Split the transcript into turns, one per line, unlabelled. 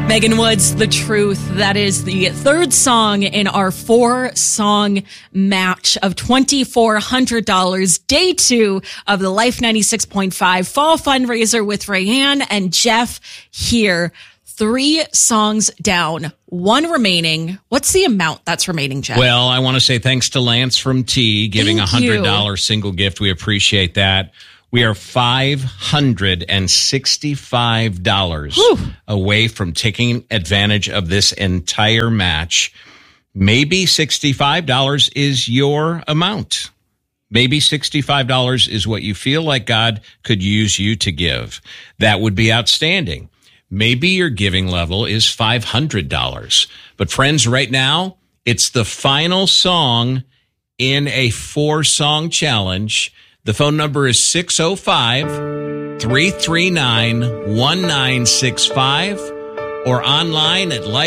Megan Woods, The Truth. That is the third song in our 4-song match of $2,400. Day 2 of the Life 96.5 Fall Fundraiser with Rayanne and Jeff here. 3 songs down, 1 remaining. What's the amount that's remaining, Jeff?
Well, I want to say thanks to Lance from T giving $100 single gift. We appreciate that. We are $565 away from taking advantage of this entire match. Maybe $65 is your amount. Maybe $65 is what you feel like God could use you to give. That would be outstanding. Maybe your giving level is $500. But friends, right now, it's the final song in a 4-song challenge. The phone number is 605-339-1965 or online at